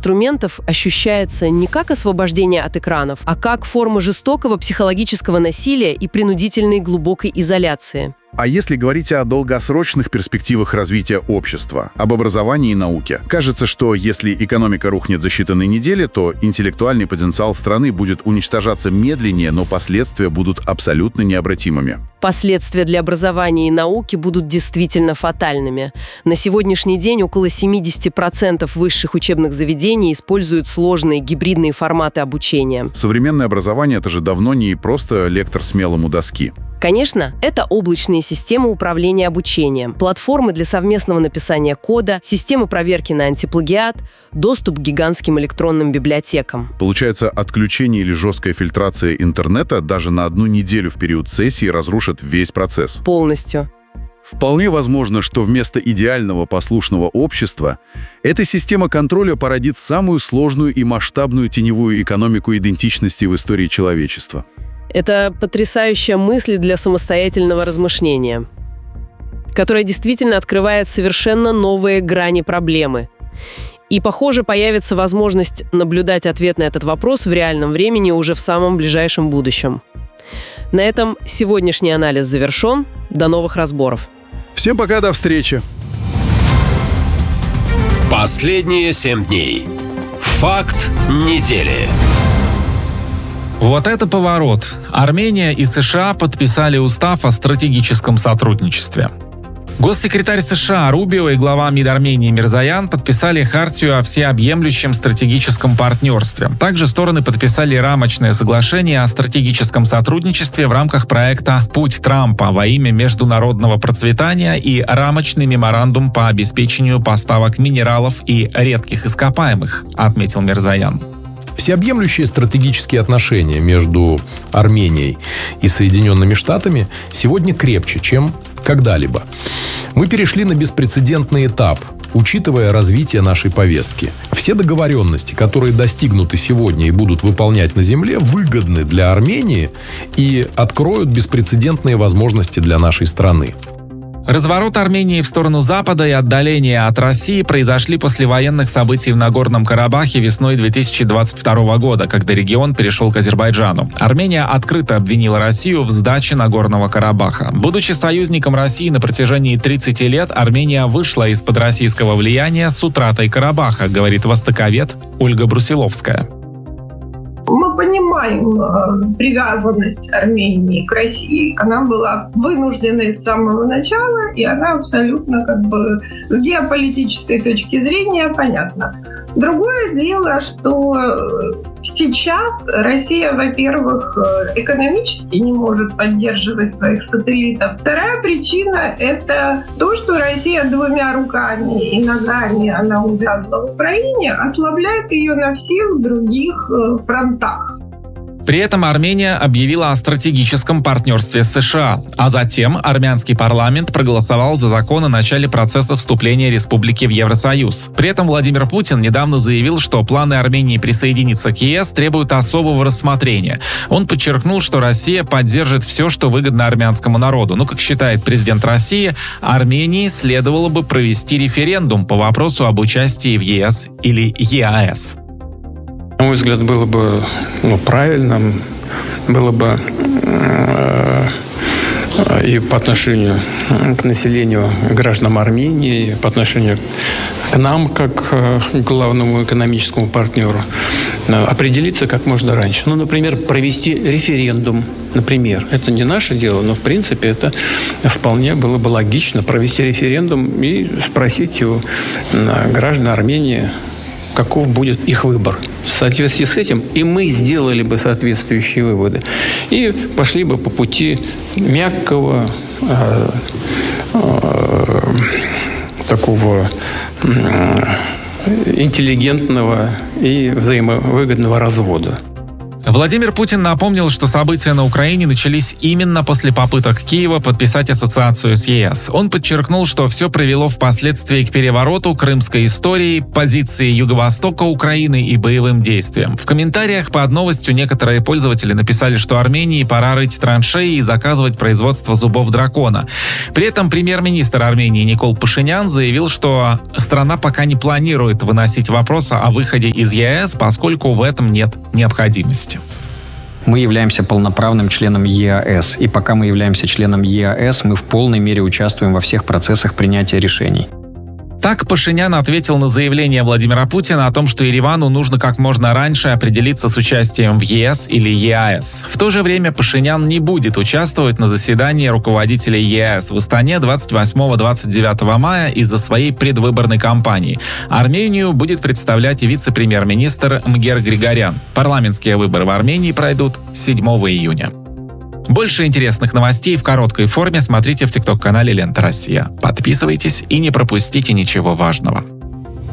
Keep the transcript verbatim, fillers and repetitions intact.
инструментов ощущается не как освобождение от экранов, а как форма жестокого психологического насилия и принудительной глубокой изоляции. А если говорить о долгосрочных перспективах развития общества, об образовании и науке? Кажется, что если экономика рухнет за считанные недели, то интеллектуальный потенциал страны будет уничтожаться медленнее, но последствия будут абсолютно необратимыми. Последствия для образования и науки будут действительно фатальными. На сегодняшний день около семьдесят процентов высших учебных заведений используют сложные гибридные форматы обучения. Современное образование – это же давно не просто лектор смелому доски. Конечно, это облачные системы управления обучением, платформы для совместного написания кода, системы проверки на антиплагиат, доступ к гигантским электронным библиотекам. Получается, отключение или жесткая фильтрация интернета даже на одну неделю в период сессии разрушит весь процесс. Полностью. Вполне возможно, что вместо идеального послушного общества эта система контроля породит самую сложную и масштабную теневую экономику идентичности в истории человечества. Это потрясающая мысль для самостоятельного размышления, которая действительно открывает совершенно новые грани проблемы. И, похоже, появится возможность наблюдать ответ на этот вопрос в реальном времени уже в самом ближайшем будущем. На этом сегодняшний анализ завершен. До новых разборов. Всем пока, до встречи. Последние семь дней. Факт недели. Вот это поворот. Армения и США подписали устав о стратегическом сотрудничестве. Госсекретарь США Рубио и глава МИД Армении Мирзоян подписали хартию о всеобъемлющем стратегическом партнерстве. Также стороны подписали рамочное соглашение о стратегическом сотрудничестве в рамках проекта «Путь Трампа» во имя международного процветания и рамочный меморандум по обеспечению поставок минералов и редких ископаемых, отметил Мирзоян. Всеобъемлющие стратегические отношения между Арменией и Соединенными Штатами сегодня крепче, чем когда-либо. Мы перешли на беспрецедентный этап, учитывая развитие нашей повестки. Все договоренности, которые достигнуты сегодня и будут выполнять на земле, выгодны для Армении и откроют беспрецедентные возможности для нашей страны. Разворот Армении в сторону Запада и отдаление от России произошли после военных событий в Нагорном Карабахе весной две тысячи двадцать второго года, когда регион перешел к Азербайджану. Армения открыто обвинила Россию в сдаче Нагорного Карабаха. Будучи союзником России на протяжении тридцати лет, Армения вышла из-под российского влияния с утратой Карабаха, говорит востоковед Ольга Брусиловская. Мы понимаем э, привязанность Армении к России. Она была вынужденной с самого начала, и она абсолютно как бы с геополитической точки зрения понятна. Другое дело, что сейчас Россия, во-первых, экономически не может поддерживать своих сателлитов. Вторая причина – это то, что Россия двумя руками и ногами, она увязла в Украине, ослабляет ее на всех других фронтах. При этом Армения объявила о стратегическом партнерстве с США, а затем армянский парламент проголосовал за закон о начале процесса вступления республики в Евросоюз. При этом Владимир Путин недавно заявил, что планы Армении присоединиться к ЕС требуют особого рассмотрения. Он подчеркнул, что Россия поддержит все, что выгодно армянскому народу. Но, как считает президент России, Армении следовало бы провести референдум по вопросу об участии в ЕС или ЕАЭС. На мой взгляд, было бы ну, правильным, было бы э, и по отношению к населению, гражданам Армении, и по отношению к нам, как к главному экономическому партнеру, определиться как можно раньше. Ну, например, провести референдум. Например, это не наше дело, но, в принципе, это вполне было бы логично провести референдум и спросить у граждан Армении, каков будет их выбор. В соответствии с этим и мы сделали бы соответствующие выводы. И пошли бы по пути мягкого, э, э, такого э, интеллигентного и взаимовыгодного развода. Владимир Путин напомнил, что события на Украине начались именно после попыток Киева подписать ассоциацию с ЕС. Он подчеркнул, что все привело впоследствии к перевороту, крымской истории, позиции Юго-Востока Украины и боевым действиям. В комментариях под новостью некоторые пользователи написали, что Армении пора рыть траншеи и заказывать производство зубов дракона. При этом премьер-министр Армении Никол Пашинян заявил, что страна пока не планирует выносить вопрос о выходе из ЕС, поскольку в этом нет необходимости. Мы являемся полноправным членом ЕАЭС, и пока мы являемся членом ЕАЭС, мы в полной мере участвуем во всех процессах принятия решений. Так Пашинян ответил на заявление Владимира Путина о том, что Еревану нужно как можно раньше определиться с участием в ЕС или ЕАЭС. В то же время Пашинян не будет участвовать на заседании руководителей ЕАЭС в Астане двадцать восьмого — двадцать девятого мая из-за своей предвыборной кампании. Армению будет представлять вице-премьер-министр Мгер Григорян. Парламентские выборы в Армении пройдут седьмого июня. Больше интересных новостей в короткой форме смотрите в тикток-канале «Лента Россия». Подписывайтесь и не пропустите ничего важного.